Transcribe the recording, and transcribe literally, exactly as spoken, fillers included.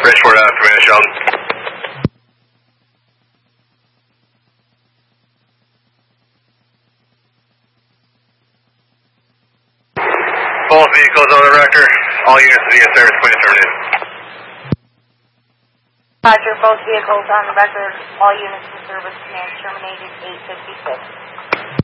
Bridgeport, uh, Commander Sheldon. Both vehicles on the record. All units via service point terminated. Roger, both vehicles on the record. All units in service command terminated eight fifty-six.